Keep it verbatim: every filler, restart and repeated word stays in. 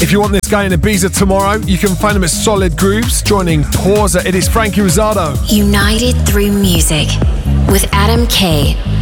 If you want this guy in Ibiza tomorrow, you can find him at Solid Grooves, joining Porza. It is Frankie Rosado. United through music with Adam K.